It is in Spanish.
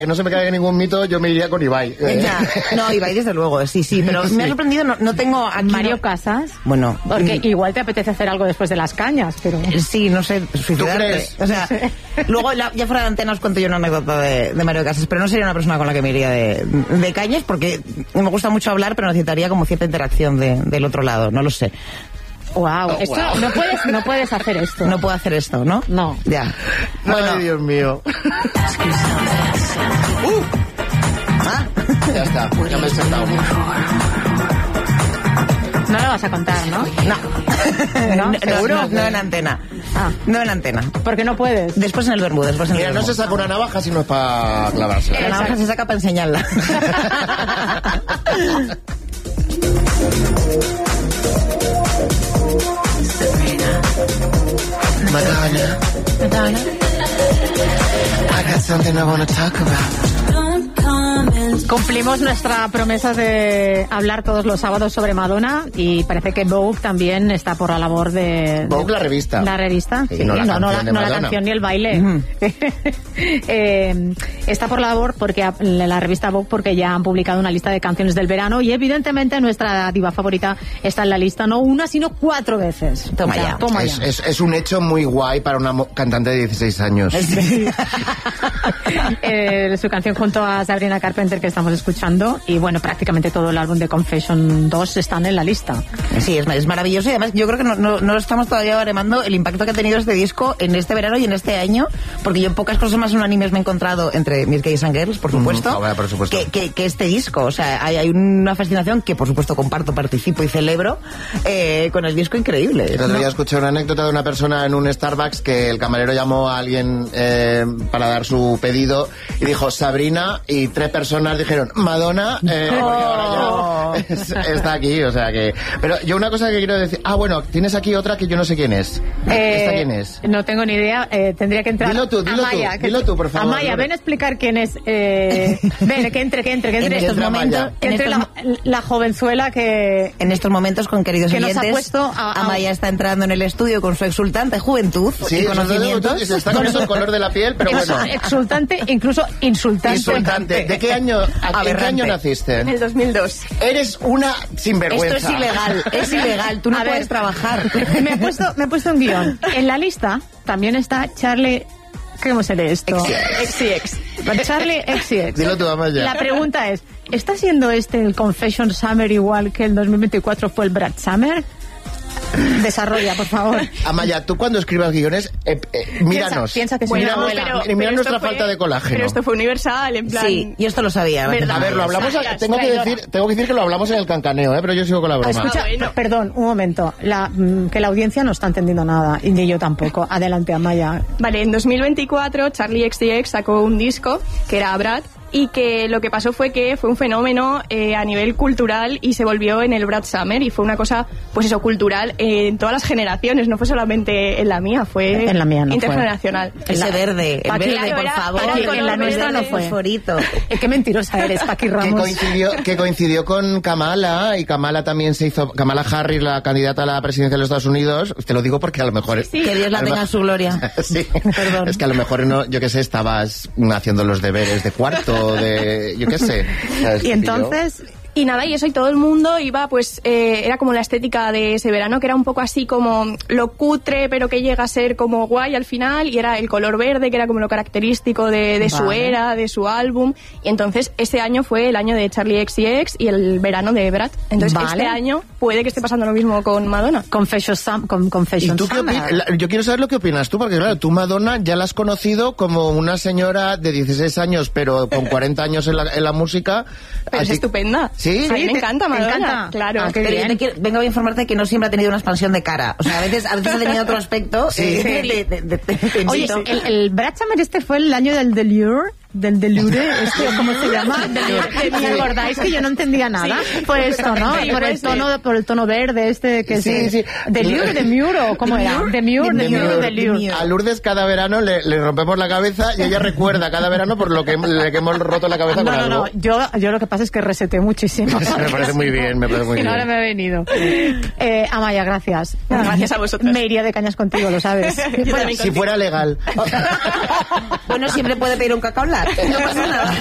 que no se me caiga ningún mito, yo me iría con Ibai. No, Ibai desde luego, sí, pero me ha sorprendido, no tengo aquí... Mario Casas. Bueno. Porque igual te apetece hacer algo después de las cañas, pero... Sí, no sé, suicidarte. ¿Tú crees? O sea, luego ya fuera de antena os cuento yo una anécdota de Mario Casas, pero no sería una persona con la que me iría de cañas, porque me gusta mucho hablar, pero necesitaría como cierta interacción del otro lado, no lo sé. Wow, esto wow. No puedes hacer esto. No puedo hacer esto, ¿no? No. Ya. Bueno, ay, Dios mío. Ya está, ya me he sentado. No lo vas a contar, ¿no? No. ¿Seguro? No en antena. No en antena. Porque no puedes. Después en el vermú, Mira, no se saca una navaja si no es para clavarse. La navaja se saca para enseñarla. Madonna. I got something I want to talk about. Cumplimos nuestra promesa de hablar todos los sábados sobre Madonna y parece que Vogue también está por la labor de... Vogue, la revista. La revista, sí. Sí, No la canción ni el baile. Está por la labor porque la revista Vogue porque ya han publicado una lista de canciones del verano y evidentemente nuestra diva favorita está en la lista no una sino 4 veces. Toma ya. Es un hecho muy guay para una cantante de 16 años. Sí. Su canción junto a Sabrina Carpenter que estamos escuchando y bueno, prácticamente todo el álbum de Confession 2 están en la lista. Sí, es maravilloso y además yo creo que no estamos todavía baremando el impacto que ha tenido este disco en este verano y en este año, porque yo pocas cosas más unánimes me he encontrado entre Miss Gays and Girls, por supuesto, por supuesto. Que este disco. O sea, hay una fascinación que por supuesto comparto, participo y celebro con el disco increíble. El otro día escuché una anécdota de una persona en un Starbucks que el camarero llamó a alguien para dar su pedido y dijo Sabrina y 3 personas dijeron Madonna, porque ahora ya está aquí, o sea que... Pero yo una cosa que quiero decir... bueno, tienes aquí otra que yo no sé quién es. ¿Esta quién es? No tengo ni idea, tendría que entrar... Dilo tú, por favor. Amaya, ven a explicar quién es. Ven, que entre en estos momentos... la jovenzuela que... En estos momentos, con queridos oyentes, nos ha puesto Amaya está entrando en el estudio con su exultante juventud y conocimientos. Se está cambiando el color de la piel, pero bueno. Exultante, incluso insultante. ¿De qué año? ¿En qué año naciste? En el 2002. Eres una sinvergüenza. Esto es ilegal, tú no puedes trabajar. Me he puesto un guión. En la lista también está Charlie... ¿Cómo se lee esto? XCX. Charlie XCX. Dilo tú, Amaya. La pregunta es, ¿está siendo el Confession Summer igual que el 2024 fue el Brad Summer? Desarrolla, por favor. Amaya, tú cuando escribas guiones, míranos. Piensa que mira nuestra falta de colágeno. Pero esto fue universal, en plan... Sí, y esto lo sabía. A ver, lo hablamos... Tengo que decir que lo hablamos en el cancaneo, pero yo sigo con la broma. Escucha, perdón, un momento. Que la audiencia no está entendiendo nada, y ni yo tampoco. Adelante, Amaya. Vale, en 2024 Charlie XCX sacó un disco que era Brad, y que lo que pasó fue que fue un fenómeno a nivel cultural y se volvió en el Brad Summer y fue una cosa, pues eso, cultural en todas las generaciones, no fue solamente en la mía, fue en la mía no intergeneracional. Ese verde, el verde, por favor. En la nuestra no fue. Qué mentirosa eres, Paqui Ramos. Que coincidió con Kamala, y Kamala también se hizo, Kamala Harris, la candidata a la presidencia de los Estados Unidos. Te lo digo porque a lo mejor... Sí. Que Dios la tenga en su gloria. Sí, perdón. Es que a lo mejor, yo qué sé, estabas haciendo los deberes de cuarto, yo qué sé. Y entonces... Y nada, y eso, y todo el mundo iba, pues, era como la estética de ese verano, que era un poco así como lo cutre, pero que llega a ser como guay al final, y era el color verde, que era como lo característico de su era, de su álbum, y entonces ese año fue el año de Charlie XCX y el verano de Brad. Entonces este año puede que esté pasando lo mismo con Madonna. Confession ¿Y tú qué opinas? Yo quiero saber lo que opinas tú, porque claro, tú Madonna ya la has conocido como una señora de 16 años, pero con 40 años en la música. Pero es estupenda. ¿Sí? A mí me encanta Madonna. Me encanta. Claro. Vengo a informarte que no siempre ha tenido una expansión de cara. O sea, a veces ha tenido otro aspecto. Sí. Oye, el Brad Summer fue el año del Delure. Del Delure, ¿cómo se llama? ¿Me acordáis que yo no entendía nada? Por esto, ¿no? Por el tono verde que sí. ¿Delure, Demure o cómo era? Demure. A Lourdes cada verano le rompemos la cabeza y ella recuerda cada verano por lo que hemos roto la cabeza con algo. No, yo lo que pasa es que reseté muchísimo. Me parece muy bien, Y ahora me ha venido. Amaya, gracias. Gracias a vosotros. Me iría de cañas contigo, lo sabes. Si fuera legal. Bueno, siempre puede pedir un cacao light. No pasa nada.